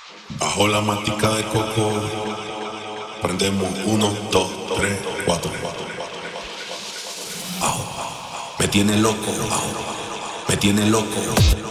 Bajo la matica de coco, prendemos uno, dos, tres, cuatro. Me tiene loco, me tiene loco.